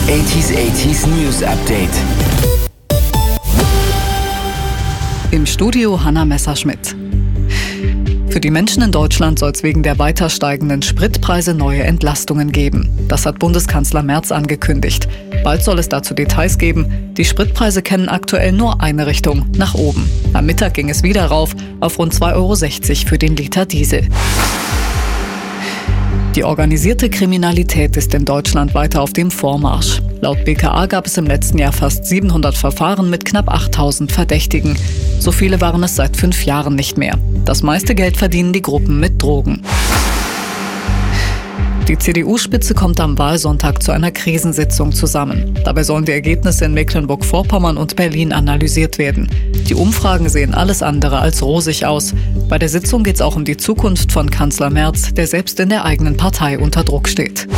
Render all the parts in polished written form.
80s News Update. Im Studio Hanna Messerschmidt. Für die Menschen in Deutschland soll es wegen der weiter steigenden Spritpreise neue Entlastungen geben. Das hat Bundeskanzler Merz angekündigt. Bald soll es dazu Details geben. Die Spritpreise kennen aktuell nur eine Richtung, nach oben. Am Mittag ging es wieder rauf auf rund 2,60 € für den Liter Diesel. Die organisierte Kriminalität ist in Deutschland weiter auf dem Vormarsch. Laut BKA gab es im letzten Jahr fast 700 Verfahren mit knapp 8000 Verdächtigen. So viele waren es seit 5 Jahren nicht mehr. Das meiste Geld verdienen die Gruppen mit Drogen. Die CDU-Spitze kommt am Wahlsonntag zu einer Krisensitzung zusammen. Dabei sollen die Ergebnisse in Mecklenburg-Vorpommern und Berlin analysiert werden. Die Umfragen sehen alles andere als rosig aus. Bei der Sitzung geht es auch um die Zukunft von Kanzler Merz, der selbst in der eigenen Partei unter Druck steht.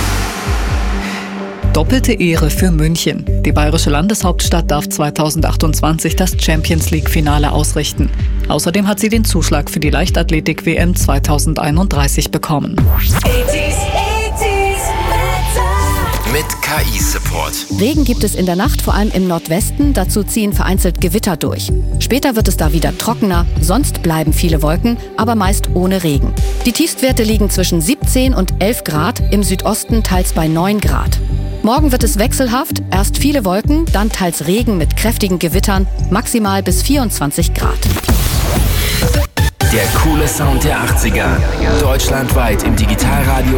Doppelte Ehre für München. Die bayerische Landeshauptstadt darf 2028 das Champions-League-Finale ausrichten. Außerdem hat sie den Zuschlag für die Leichtathletik-WM 2031 bekommen. Mit KI-Support. Regen gibt es in der Nacht, vor allem im Nordwesten. Dazu ziehen vereinzelt Gewitter durch. Später wird es da wieder trockener. Sonst bleiben viele Wolken, aber meist ohne Regen. Die Tiefstwerte liegen zwischen 17 und 11 Grad, im Südosten teils bei 9 Grad. Morgen wird es wechselhaft, erst viele Wolken, dann teils Regen mit kräftigen Gewittern, maximal bis 24 Grad. Der coole Sound der 80er. Deutschlandweit im Digitalradio